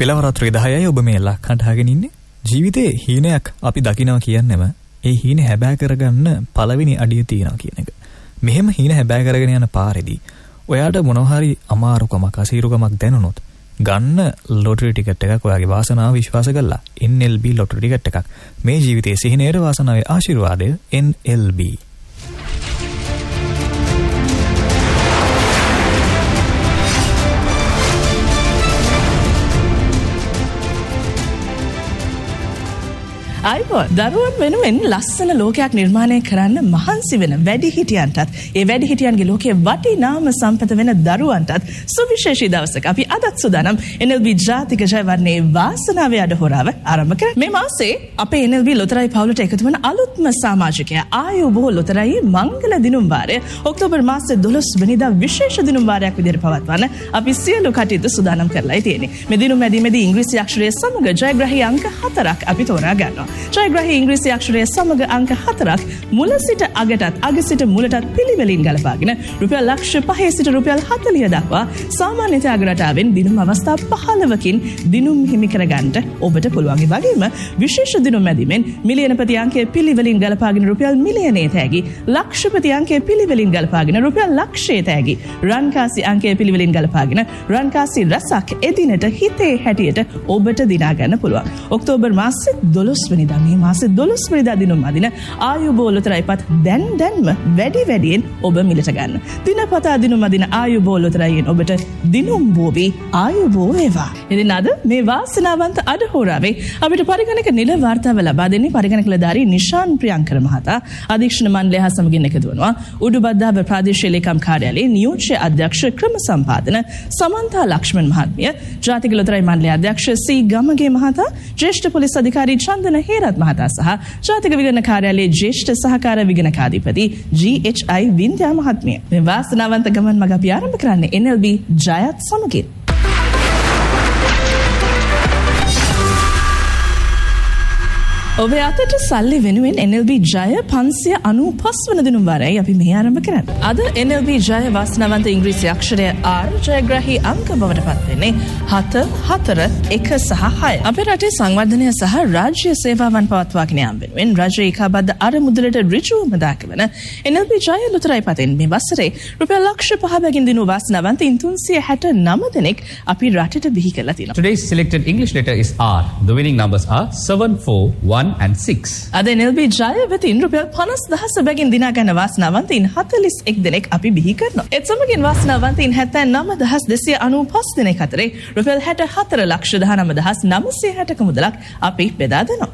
පෙළවරාත්‍රි 10යි ඔබ මේ ලක්කන්ට අහගෙන ඉන්නේ. ජීවිතේ හීනයක් අපි දකිනවා කියන්නේම ඒ හීන හැබෑ කරගන්න පළවෙනි අඩිය තියනවා කියන එක. මෙහෙම හීන හැබෑ කරගෙන යන පාරේදී ඔයාට මොනවා හරි අමාරුකමක් අසීරුකමක් දැනුනොත් ගන්න ලොටරි ටිකට් එකක් ඔයාගේ වාසනාව විශ්වාස කරලා NLB ලොටරි ටිකට් එකක්. මේ ජීවිතයේ සිහිනේර වාසනාවේ ආශිර්වාදය NLB. අයිබෝ දරුවන් වෙනුවෙන් ලස්සන ලෝකයක් නිර්මාණය කරන්න මහන්සි වෙන වැඩිහිටියන්ටත් ඒ වැඩිහිටියන්ගේ ලෝකයේ වටිනාම සම්පත වෙන දරුවන්ටත් සුවිශේෂී දවසක අපි අදත් සූදානම් NLB ජාතික ජයවර්ණයේ වාසනාවේ අඩහොරාව ආරම්භ කරමු. මේ මාසේ අපේ NLB ලොතරැයි පවුලට එකතු වන අලුත්ම සමාජිකයා ආයුබෝ ලොතරැයි මංගල දිනුම් වාරය ඔක්තෝබර් මාසේ 12 වෙනිදා විශේෂ දිනුම් වාරයක් විදිහට පවත්වන්න අපි සියලු කටයුතු සූදානම් කරලායි තියෙන්නේ. මේ දිනුම් මැදීමේදී ඉංග්‍රීසි අක්ෂරයේ සමග ජයග්‍රහී අංක 4ක් අපි තෝරා ගන්නවා. ජයග්‍රහී ඉංග්‍රීසි අක්ෂරයේ සමග අංක 4ක් මුල සිට අගටත් අග සිට මුලටත් පිළිවෙලින් ගලපාගෙන රුපියල් ලක්ෂ 5 සිට රුපියල් 40 දක්වා සාමාන්‍ය ත්‍යාග රටාවෙන් දිනුම් අවස්ථා 15කින් දිනුම් හිමි කරගන්නට ඔබට පුළුවන්. ඒ වගේම විශේෂ දිනුම් මැදීමෙන් මිලියනපති අංකයේ පිළිවෙලින් ගලපාගෙන රුපියල් මිලියනයේ තෑගි, ලක්ෂපති අංකයේ පිළිවෙලින් ගලපාගෙන රුපියල් ලක්ෂයේ තෑගි, රන්කාසි අංකයේ පිළිවෙලින් ගලපාගෙන රන්කාසි රසක් එදිනට හිතේ හැටියට ඔබට දිනා ගන්න පුළුවන්. ඔක්තෝබර් මාසේ 12 වෙනිදා මේ මාසේ 12 වෙනිදා දිනුම් අදින ආයුබෝ ලොතරැයිපත් දැන්ම වැඩියෙන් ඔබ මිලට ගන්න. දිනපතා දිනුම් අදින ආයුබෝ ලොතරැයියෙන් ඔබට දිනුම් බෝවි ආයුබෝ වේවා. ඉතින් අද මේ වාසනාවන්ත අඩහෝරාවේ අපිට පරිගණක නිල වාර්තාව ලබා දෙන්නේ පරිගණක නිලධාරී නිශාන් ප්‍රියංකර මහතා අධීක්ෂණ මණ්ඩලය හා සමගින් එකතු වෙනවා. උඩුබද්දාව ප්‍රාදේශීය ලේකම් කාර්යාලයේ නියෝජ්‍ය අධ්‍යක්ෂ ක්‍රම සම්පාදන සමන්තා ලක්ෂ්මන් මහත්මිය, ජාතික ලොතරැයි මණ්ඩලයේ අධ්‍යක්ෂ සී ගමගේ මහතා, ජ්‍යෙෂ්ඨ පොලිස් අධිකාරී චන්දන හේරත් මහතා සහ ජාතික විගණන කාර්යාලයේ ජ්‍යෙෂ්ඨ සහකාර විගණකාධිපති GHI වින්ද්‍යා මහත්මිය. මේ වාසනාවන්ත ගමන් මඟ අපි ආරම්භ කරන්නේ NLB ජයත් සමගින්. ඔබ අතට සල්ලි වෙනුවෙන් NLB ජය 595 වන දිනුම් වාරයයි අපි මේ ආරම්භ කරන්නේ. අද NLB ජය වාසනාවන්ත ඉංග්‍රීසි අක්ෂරය R ජයග්‍රහී අංක බවට පත් වෙන්නේ 7, 4, 1 සහ 6. අපේ රටේ සංවර්ධනය සහ රාජ්‍ය සේවාවන් පවත්වාගෙන යාම වෙනුවෙන් රජයේ ඒකාබද්ධ අරමුදලට ඍජුවම දාකවන NLB ජය ලොතරැයි පතෙන් මේ වසරේ රුපියල් ලක්ෂ 5 බැගින් දිනු වාසනාවන්ත 369 දෙනෙක් අපි රටට බිහි කරලා තියෙනවා. Today's selected English letter is R. The winning numbers are 7, 4, 1 and 6. අද NLB ජය වෙතින් රුපියල් 50,000 බැගින් දිනා ගන්න වාසනාවන්තයින් 41 දෙනෙක් අපි බිහි කරනවා. ඒත් සමගින් වාසනාවන්තයින් 79,295 දෙනෙක් අතරේ රුපියල් 64,19,960ක මුදලක් අපි බෙදා දෙනවා.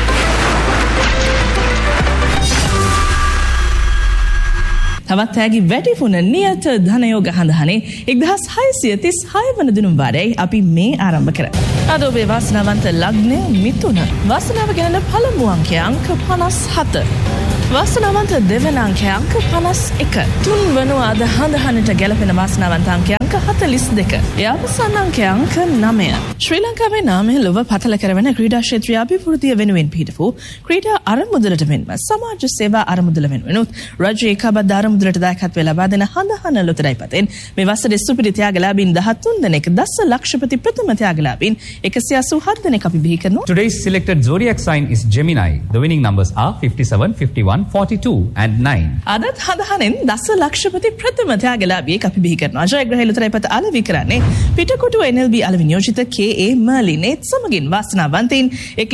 තවත් තෑගි වැඩි වුණ නියත ධනයෝග හඳහනේ 1636 වන දිනුම් වාරයයි අපි මේ ආරම්භ කරන්නේ. අද ඔබේ වාසනාවන්ත ලග්නය මිථුන. වාසනාව ගැන පළමු අංකය අංක 57. වාසනාවන්ත දෙවන අංකය අංක 51. තුන්වන අද හඳහනට ගැලපෙන වාසනාවන්ත අංකය අංක 42. අවසාන අංකය අංක 9. ශ්‍රී ලංකාවේ නාමය ලොව පතල කරවන ක්‍රීඩා ක්ෂේත්‍රයේ අභිවෘද්ධිය වෙනුවෙන් පිහිටපු ක්‍රීඩා අරමුදලට මෙන්ම සමාජ සේවා අරමුදල වෙනුවෙනුත් රජයේ ඒකාබද්ධ අරමුදලට දායකත්වය ලබා දෙන හඳහන ලොතරැයි පතෙන් මේ වසරේ සුපිරි ත්‍යාගලාභීන් 13 දෙනෙක් දස ලක්ෂපති ප්‍රථම ත්‍යාගලාභීන් 187 දෙනෙක් අපි බිහි කරනවා. Today's selected zodiac sign is Gemini. The winning numbers are 57, 51, 42 and 9. අදත් හඳහනෙන් දස ලක්ෂපති ප්‍රථම ත්‍යාගලාභියෙක් අපි බිහි කරනවා. ජයග්‍රහී ලොතරැයි පත අලෙවි කරන්නේ පිටකොටුව NLB අලෙවි නියෝජිත KA මර්ලින්. ඒත් සමගින් වාසනාවන්තයින්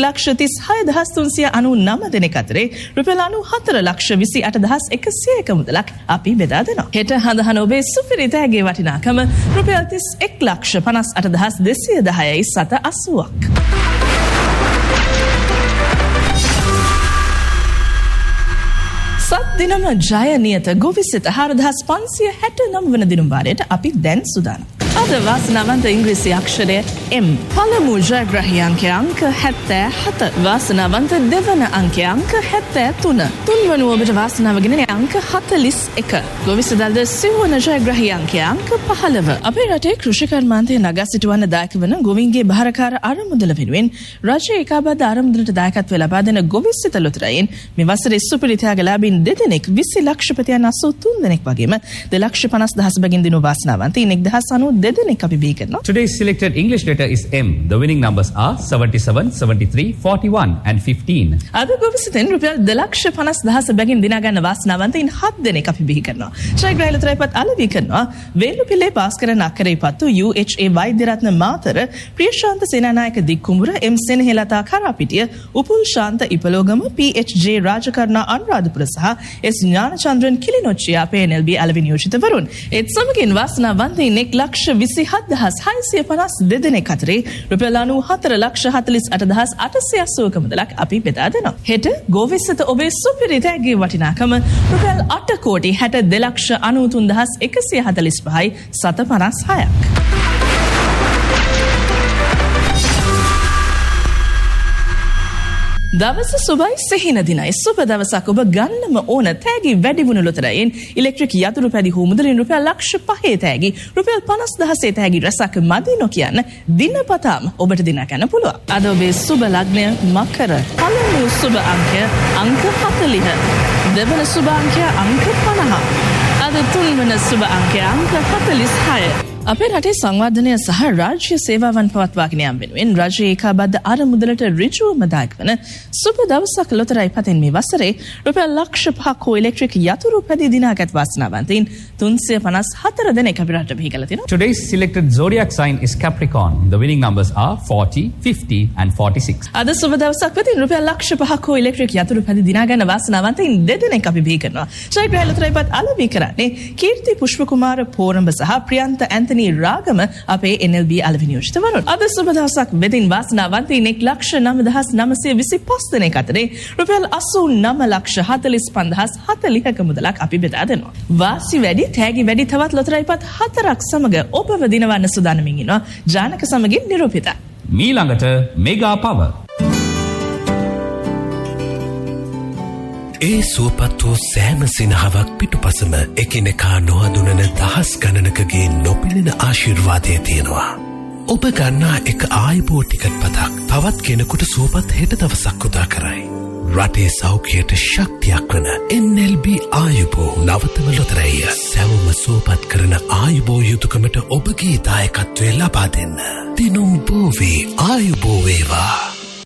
1,36,399 දෙනෙක් අතරේ රුපියල් 94,28,101ක මුදලක් අපි බෙදා දෙනවා. හෙට හඳහන ඔබේ සුපිරි තෑගේ වටිනාකම රුපියල් 31,58,210යි 780ක්. සත් දිනම ජය නියත ගොවිසිත 4,569 වන දිනුම් වාරයට අපි දැන් සූදානම්. අද වාසනාවන්ත ඉංග්‍රීසි අක්ෂරය M. පළමු ජයග්‍රහී අංකය අංක 77. වාසනාවන්ත දෙවන අංකය අංක 73. තුන්වන ඔබට වාසනාව ගෙන අංක 41. ගොවිසදල්ද සිව්වන ජයග්‍රහී අංකය අංක 15. අපේ රටේ කෘෂි කර්මාන්තයේ නගා සිටුවන්න දායක වන ගොවීන්ගේ භාරකාර අරමුදල වෙනුවෙන් රජයේ ඒකාබද්ධ අරමුදලට දායකත්වය ලබා දෙන ගොවිසිත ලොතරැයින් මේ වසරේ සුපිරි ත්‍යාගලාභීන් දෙදෙනෙක් 20 ලක්ෂපතියන් 83 දෙනෙක් වගේම 2,50,000 බැගින් දිනු වාසනාවන්තයින් 1,92 දෙදෙනෙක් අපි බිහි කරනවා. Today's selected English letter is M. The winning numbers are 77, 73, 41 and 15. අද ගොවිසෙන් රුපියල් 2,50,000 බැගින් දිනා ගන්න වාසනාවන්තයින් 7 දෙනෙක් අපි බිහි කරනවා. ශ්‍රේග්‍රහල තරයිපත් අලවි කරනවා. වේලුපිල්ලේ භාස්කරන් අක්කරේ පත්තු UHA වෛද්‍යරත්න Matara ප්‍රියශාන්ත Senanayake දික්කුඹුර M සෙනහෙලතා Karapitiya Upul Shantha ඉපලෝගම PHJ රාජකර්ණා Anuradhapura සහ S ඥානචන්ද්‍රන් කිලිනොච්චිය අපේ NLB අලවි නියෝජිතවරුන්. ඒත් සමගින් වාසනාවන්තයින් 1,27,652 දෙනෙක් අතරේ රුපියල් 94,48,880 මුදලක් අපි බෙදා දෙනවා. හෙට ගෝවිස්සත ඔබේ සුපිරි තෑග්ගේ වටිනාකම රුපියල් 8,63,93,145යි 756ක්. දවස සුබයි සිහින දිනයි සුබ දවසක් ඔබ ගන්නම ඕන තෑගි වැඩි වුණු ලොතරැයින් ඉලෙක්ට්‍රික් යතුරු පැදි හු මුදලින් රුපියල් 5,00,000 තෑගි රුපියල් 50,000 තෑගි රැසක් මදි නොකියන්න දිනපතාම ඔබට දිනා ගන්න පුළුවන්. අද ඔබේ සුබ ලග්නය මකර. පළමු සුබ අංකය අංක 40. දෙවන සුබ අංකය අංක 50. අද තුන්වන සුබ අංකය අංක 46. අපේ රටේ සංවර්ධනය සහ රාජ්‍ය සේවාවන් පවත්වාගෙන යාම වෙනුවෙන් රජයේ ඒකාබද්ධ අරමුදලට ඍජුවම දායක වන සුබ දවසක් ලොතරැයි පතෙන් මේ වසරේ රුපියල් 5,00,000 හෝ ඉලෙක්ට්‍රික් යතුරු පැදි දිනාගත් වාසනාවන්තයින් 354 දෙනෙක් අපි රටට බිහි කරලා තිනවා. Today's selected zodiac sign is Capricorn. The winning numbers are 40, 50 and 46. අද සුබ දවසක් වෙතින් රුපියල් 5,00,000 හෝ ඉලෙක්ට්‍රික් යතුරු පැදි දිනා ගන්න වාසනාවන්තයින් දෙදෙනෙක් අපි බිහි කරනවා. ශ්‍රේග්‍රහල ලොතරැයිපත් අලවි කරන්නේ කීර්ති පුෂ්ප කුමාර පෝරඹ සහ ප්‍රියන්ත රාගම අපේ NLB අලවි නියෝජිතවරුන්. අද සුබ දවසක් වෙතින් වාසනාවන්තයින් 1,09,925 දෙනෙක් අතරේ රුපියල් 89,45,040ක මුදලක් අපි බෙදා දෙනවා. වාසි වැඩි තෑගි වැඩි තවත් ලොතරැයිපත් 4ක් සමග ඔබව දිනවන්න සූදානමින් ඉනවා ජානක සමගින් නිරූපිතා. මීළඟට මෙගා පවර්. ඒ සුවපත් වූ සෑම සිනහවක් පිටුපසම එකිනෙකා නොහඳුනන දහස් ගණනකගේ නොපෙනෙන ආශිර්වාදය තියෙනවා. ඔබ ගන්නා එක ආයුබෝ ටිකට් පතක් තවත් කෙනෙකුට සුවපත් හෙට දවසක් උදා කරයි. රටේ සෞඛ්‍යයට ශක්තියක් වන NLB ආයුබෝ නවතම ලොතරැයිය. සැවොම සුවපත් කරන ආයුබෝ යුතුකමට ඔබගේ දායකත්වය ලබා දෙන්න. දිනුම් බෝවේ ආයුබෝ වේවා.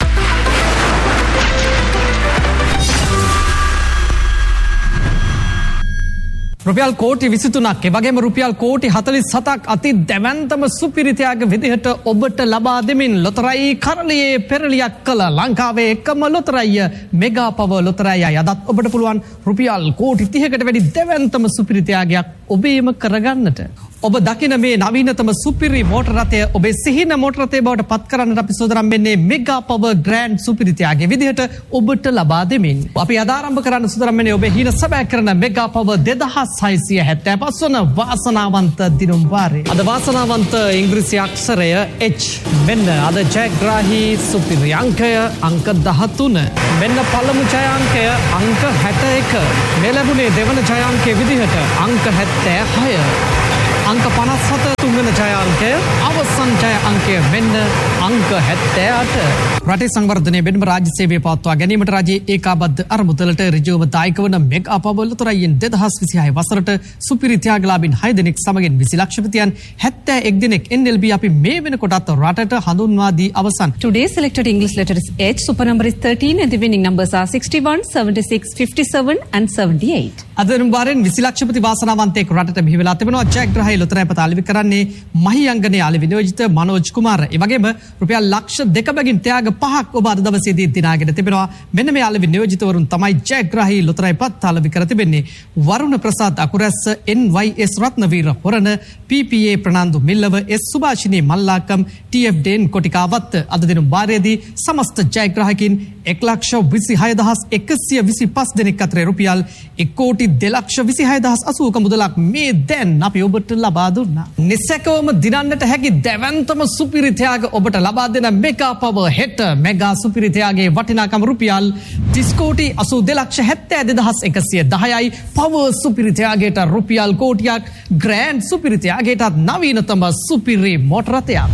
රුපියල් කෝටි 23ක් එවැගේම රුපියල් කෝටි 47ක් අති දැවැන්තම සුපිරිත්‍යාග විදිහට ඔබට ලබා දෙමින් ලොතරැයි කරලියේ පෙරලියක් කළ ලංකාවේ එකම ලොතරැයිය මෙගා පවර් ලොතරැයිය. අදත් ඔබට පුළුවන් රුපියල් කෝටි 30කට වැඩි දැවැන්තම සුපිරිත්‍යාගයක් ඔබේම කරගන්නට. ඔබ දකින මේ නවීනතම සුපිරි මෝටර රථය ඔබේ සිහින මෝටර රථය බවට පත් කරන්නට අපි සූදානම් වෙන්නේ මෙගා පවර් ග්‍රෑන්ඩ් සුපිරිත්‍යාගයේ විදිහට ඔබට ලබා දෙමින්. අපි අද ආරම්භ කරන්න සූදානම් වෙන්නේ ඔබේ හීන සැබෑ කරන මෙගා පවර් 2675 වන වාසනාවන්ත දිනුම් වාරේ. අද වාසනාවන්ත ඉංග්‍රීසි අක්ෂරය H. මෙන්න අද ජයග්‍රාහී සුපිරි අංකය අංක 13. මෙන්න පළමු ජය අංකය අංක 61. මේ ලැබුණේ දෙවන ජය අංකයේ විදිහට අංක 76. අංක 57 තුන්වෙනි ජය අංකය අවසන් ජය අංකය මෙන්න අංක 78. රටේ සංවර්ධනය වෙනම රාජ්‍ය සේවය පවත්වා ගැනීමට රජයේ ඒකාබද්ධ අරමුදලට ඍජුවම දායක වන මෙගා පවර් ලොතරැයියෙන් 2026 වසරට සුපිරි ත්‍යාගලාභීන් 6 දෙනෙක් සමගින් 20 ලක්ෂපතියන් 71 දෙනෙක් NLB අපි මේ වෙනකොටත් රටට හඳුන්වා දී අවසන්. Today's selected English letter is H. Super number is 13 and the winning numbers are 61, 76, 57 and 78. අද වාරෙන් 20 ලක්ෂපති වාසනාවන්තයෙක් රටට බිහි වෙලා තිබෙනවා. ජයග්‍රාහී ලොතරැයිපත අලෙවි කරන්නේ මහියංගනේ අලෙවි නියෝජිත මනෝජ් කුමාර. ඒ වගේම රුපියල් ලක්ෂ 2 බැගින් ත්‍යාග 5ක් ඔබ අද දවසේදී දිනාගෙන තිබෙනවා. මෙන්න මේ අලෙවි නියෝජිතවරුන් තමයි ජයග්‍රාහී ලොතරැයිපත් අලෙවි කර තිබෙන්නේ. වරුණ ප්‍රසාද් අකුරැස්ස, NYS රත්නවීර හොරණ, PPA ප්‍රනාන්දු මිල්ලව, S සුභාෂිනී මල්ලාකම්, TF ඩේන් කොටිකාවත්ත. අද දින වාරයේදී සමස්ත ජයග්‍රාහකින් 1,26,125 දෙනෙක් අතර රුපියල් 1,02,26,080 මුදලක් මේ දැන් අපි ඔබට ලබා දුන්නා. නිසැකවම දිනන්නට හැකි දැවැන්තම සුපිරි ත්‍යාග ඔබට ලබා දෙන මෙගා පවර් හෙට මෙගා සුපිරි ත්‍යාගයේ වටිනාකම රුපියල් 30,82,110යි. පවර් සුපිරි ත්‍යාගයට රුපියල් කෝටියක්, ග්‍රෑන්ඩ් සුපිරි ත්‍යාගයටත් නවීනතම සුපිරි මෝටර රථයක්.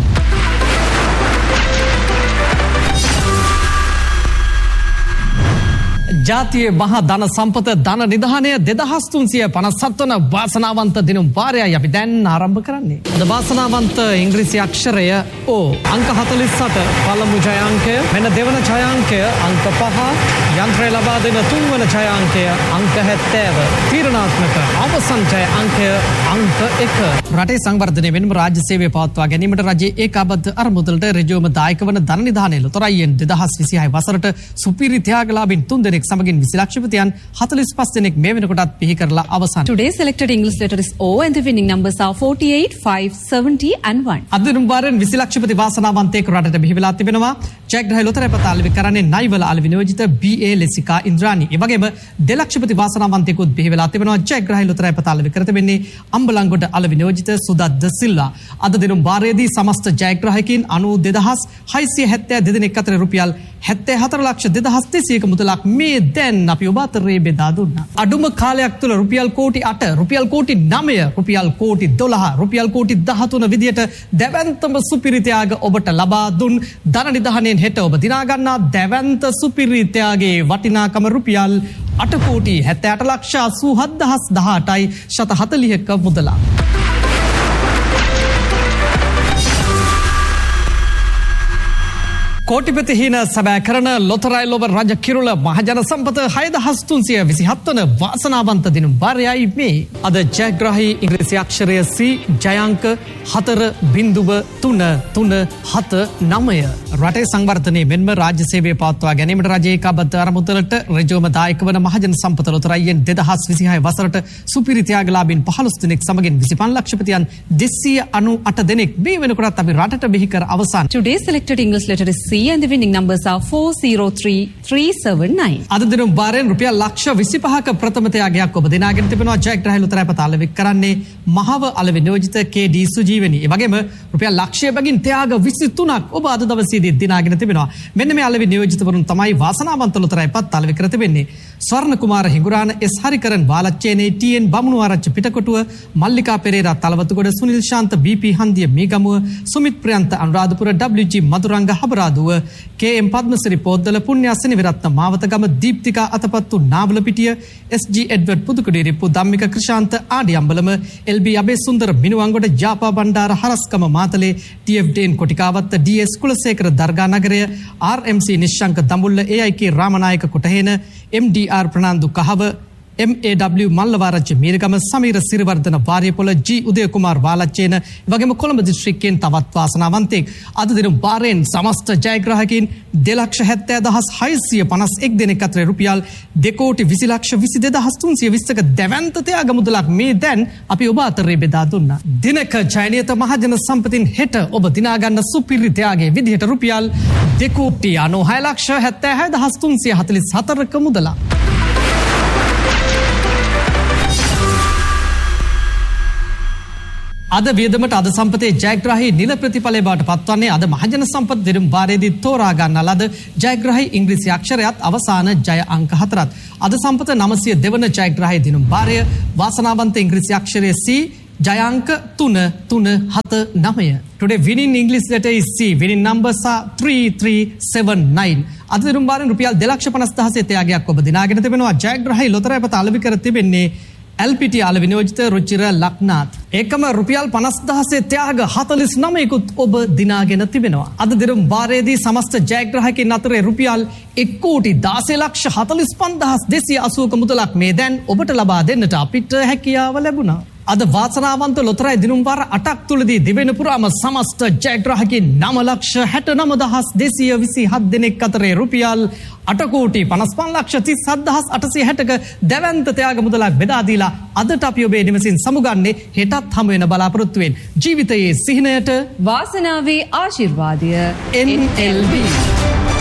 ජාතියේ මහා ධන සම්පත ධන නිධානය 2357 වන වාසනාවන්ත දිනුම් වාරයයි අපි දැන් ආරම්භ කරන්නේ. අද වාසනාවන්ත ඉංග්‍රීසි අක්ෂරය O අංක 48 පළමු ජය අංකය මෙන්න දෙවන ජය අංකය අංක 5 යන්ත්‍රය ලබා දෙන තුන්වන ජය අංකය අංක 70 තීරණාත්මක අවසන් ජය අංකය අංක 1 රටේ සංවර්ධනය වෙනම රාජ්‍ය සේවය පවත්වා ගැනීමට රජයේ ඒකාබද්ධ අරමුදලට ඍජුවම දායක වන ධන නිධානය ලොතරැයියෙන් 2026 වසරට සුපිරි ත්‍යාගලාභීන් 3 දෙනෙක් සමගින් 20 ලක්ෂපතියන් 45 දෙනෙක් මේ වෙනකොටත් පිහි කරලා අවසන්. Today's selected English letter is O and the winning numbers are 48, 5, 70 and 1. අද දින වාරෙන් 20 ලක්ෂපති වාසනාවන්තයෙක් රටට බිහි වෙලා තිබෙනවා. ජයග්‍රහී ලොතරැයි පත අලෙවි කරන්නේ නයිවල අලෙවි නියෝජිත BA ලෙසිකා ඉන්ද්‍රානි. ඒ වගේම 2 ලක්ෂපති වාසනාවන්තයෙකුත් බිහි වෙලා තිබෙනවා. ජයග්‍රහී ලොතරැයි පත අලෙවි කර තිබෙන්නේ අම්බලන්ගොඩ අලෙවි නියෝජිත සුදත් සිල්වා. අද දින වාරයේදී සමස්ත ජයග්‍රාහකයන් 92272 දෙනෙක් අතර රුපියල් 74,02,200ක මුදලක් මේ දැන් අපි ඔබ අතරේ බෙදා දුන්නා. අඩුම කාලයක් තුළ රුපියල් කෝටි 8, රුපියල් කෝටි 9, රුපියල් කෝටි 12, රුපියල් කෝටි 13 විදියට දැවැන්තම සුපිරි ත්‍යාග ඔබට ලබා දුන් ධන නිධානයෙන් හෙට ඔබ දිනා ගන්නා දැවැන්ත සුපිරි ත්‍යාගයේ වටිනාකම රුපියල් 8 කෝටි 78,87,18යි 140ක මුදලක්. කෝටිපති හීන සැබෑ කරන ලොතරැයි ලොව රජ කිරුළ මහජන සම්පත 6327 වන වාසනාවන්ත දිනුම් වාරයයි මේ. අද ජයග්‍රාහී ඉංග්‍රීසි අක්ෂරය C ජයාංක 4.337 රටේ සංවර්ධනයේ මෙන්ම රාජ්‍ය සේවය පවත්වා ගැනීමට රජයේ ඒකාබද්ධ අරමුදලට ඍජුවම දායක වන මහජන සම්පත ලොතරැයියෙන් 2026 වසරට සුපිරි ත්‍යාගලාභීන් 15 දෙනෙක් සමගින් 25 ලක්ෂපතියන් 298 දෙනෙක් මේ වෙනකොටත් අපි රටට බිහි කර අවසන්. Today's selected English letter is C and the winning numbers are 403379. අද දින වාරෙන් රුපියල් ලක්ෂ 25ක ප්‍රථම ත්‍යාගයක් ඔබ දිනාගෙන තිබෙනවා. ජයග්‍රහී ලොතරැයි පත අලෙවි කරන්නේ මහව අලෙවි නියෝජිත KD සුජීවනි. ඒ වගේම රුපියල් ලක්ෂය බැගින් ත්‍යාග 23ක් ඔබ අද දවසේදී දිනාගෙන තිබෙනවා. මෙන්න මේ අලෙවි නියෝජිතවරුන් තමයි වාසනාවන්ත ලොතරැයි පත අලෙවි කර තිබෙන්නේ. ස්වර්ණ කුමාර හිඟුරාන S හරිකරන් වාලච්චේනේ TN බමුණු ආරච්චි පිටකොටුව මල්ලිකා පෙරේරා තලවතුගොඩ සුනිල් ශාන්ත BP හන්දිය Meegamuwa Sumith Priyantha Anuradhapura WG Maduranga හබරාදුව KM Padmasiri පොද්දල පුණ්‍යස්සිනි Wirathna Mawathagama දීප්තිකා Athapattu Nawalapitiya SG එඩ්වඩ් පුදුකුඩිරිප්පු Dhammika Krishantha ආඩියම්බලම LB Abeysundara Minuwangoda ජාපා Bandara හරස්කම Matale TF ඩේන් කොටිකාවත්ත DS Kulasekara Dharga නගරය RMC Nissanka Dambulla AIK Ramanayake කොටහේන MDR Fernando කහව MAW Mallawarachchi මීරගම Sameera Siriwardena Wariyapola G උදයකුමාර් වාලච්චේන වගේම කොළඹ දිස්ත්‍රික්කයෙන් තවත් වාසනාවන්තයෙක් අද දින වාරයෙන් සමස්ත ජයග්‍රාහකයන් 2,70,651 දෙනෙක් අතර රුපියල් 2,20,22,320ක දැවැන්ත ත්‍යාග මුදලක් මේ දැන් අපි ඔබ අතරේ බෙදා දුන්නා. දිනක ජයනියත මහජන සම්පතින් හෙට ඔබ දිනා ගන්න සුපිරි ත්‍යාගයේ විදිහට රුපියල් 2,96,76,344ක මුදලක්. අද වියදමට අද සම්පතේ ජයග්‍රාහී නිල ප්‍රතිඵලය බවට පත්වන්නේ අද මහජන සම්පත් දිනුම් වාරයේදී තෝරා ගන්නා ලද ජයග්‍රාහී ඉංග්‍රීසි අක්ෂරයත් අවසාන ජය අංක 4ත් අද සම්පත 902 වන ජයග්‍රාහී දිනුම් වාරය වාසනාවන්ත ඉංග්‍රීසි Aksharaya C ජයාංක 337. Today winning English letter is C. Winning numbers are 3379. අද දිනුම් වාරෙන් රුපියල් 2,50,000 ත්‍යාගයක් ඔබ දිනාගෙන තිබෙනවා. ජයග්‍රාහී ලොතරැයි පත අලෙවි කර තිබෙන්නේ LPT අලෙවි නියෝජිත රුචිර ලක්නාත්. ඒකම රුපියල් 50,000 ත්‍යාග 49කුත් ඔබ දිනාගෙන තිබෙනවා. අද දින වාරයේදී සමස්ත ජයග්‍රාහකයන් අතරේ රුපියල් 1,45,45,280ක මුදලක් මේ දැන් ඔබට ලබා දෙන්නට අපිට හැකියාව ලැබුණා. අද වාසනාවන්ත ලොතරැයි දිනුම් වාර 8ක් තුලදී දිවෙන පුරාම සමස්ත ජයග්‍රාහකයන් 9,69,227 දෙනෙක් අතරේ රුපියල් 8,55,37,860ක දැවැන්ත ත්‍යාග මුදලක් බෙදා දීලා අදට අපි ඔබේ නිවසින් සමුගන්නේ හෙටත් හමු වෙන බලාපොරොත්තු වෙන ජීවිතයේ සිහිනයට වාසනාවේ ආශිර්වාදය NLB